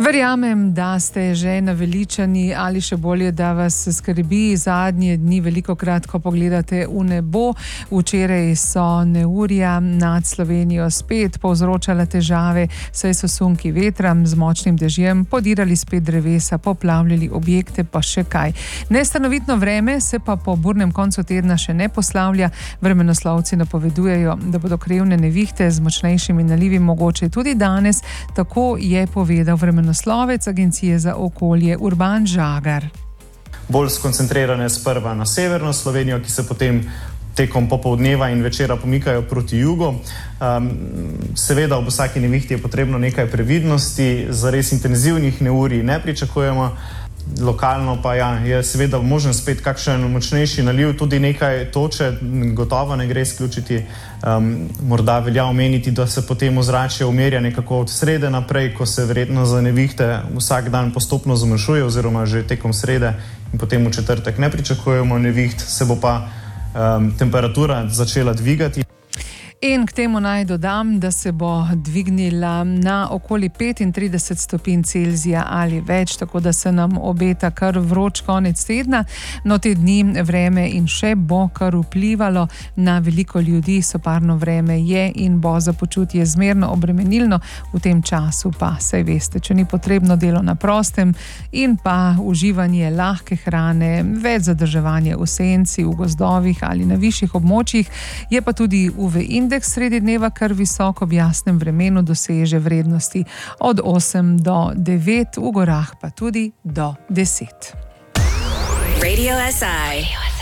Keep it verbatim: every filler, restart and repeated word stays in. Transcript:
Verjamem, da ste že naveličani ali še bolje, da vas skrbi zadnje dni veliko krat, ko pogledate v nebo. Včeraj so neurja nad Slovenijo spet povzročala težave, saj so sunki vetra z močnim dežjem podirali spet drevesa, poplavljali objekte, pa še kaj. Nestanovitno vreme se pa po burnem koncu tedna še ne poslavlja. Vremenoslovci napovedujejo, da bodo krevne nevihte z močnejšimi nalivi mogoče tudi danes, tako je povedal vremenoslovec Naslovec Agencije za okolje Urban Žagar. Bolj skoncentrirane sprva na severno Slovenijo, ki se potem tekom popoldneva in večera pomikajo proti jugu. Um, seveda ob vsaki nevihti je potrebno nekaj previdnosti, za res intenzivnih neurij ne pričakujemo. Lokalno pa ja, je seveda možen spet kakšen močnejši naliv, tudi nekaj toče, gotovo ne gre izključiti. Um, morda velja omeniti, da se potem ozračje umirja nekako od srede naprej, ko se verjetno za nevihte vsak dan postopno zmanjšuje, oziroma že tekom srede in potem v četrtek ne pričakujemo neviht, se bo pa um, temperatura začela dvigati. In k temu naj dodam, da se bo dvignila na okoli petintrideset stopinj Celzija ali več, tako da se nam obeta kar vroč konec tedna. No, te dni vreme in še bo kar vplivalo na veliko ljudi, soparno vreme je in bo za počutje zmerno obremenilno, v tem času pa, saj veste, če ni potrebno delo na prostem in pa uživanje lahke hrane, več zadrževanje v senci, v gozdovih ali na višjih območjih, je pa tudi U V indeks sredi dneva kar visok, ob jasnem vremenu doseže vrednosti od osem do devet, v gorah pa tudi do deset. Radio S I.